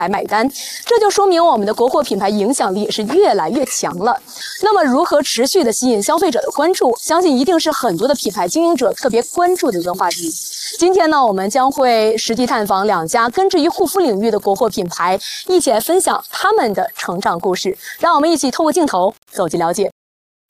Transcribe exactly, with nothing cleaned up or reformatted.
来买单，这就说明我们的国货品牌影响力是越来越强了。那么，如何持续的吸引消费者的关注，相信一定是很多的品牌经营者特别关注的一个话题。今天呢，我们将会实地探访两家根植于护肤领域的国货品牌，一起来分享他们的成长故事。让我们一起透过镜头走进了解。